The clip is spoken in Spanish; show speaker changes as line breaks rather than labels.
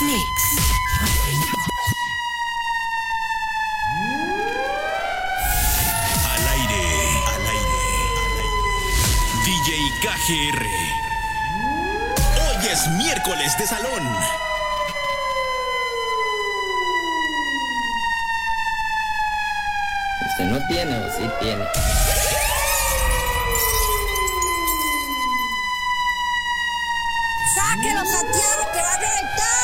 Al aire. DJ KGR. Hoy es miércoles de salón.
¿Usted no tiene o sí tiene?
¡Sáquelo, Santiago, que va a reventar!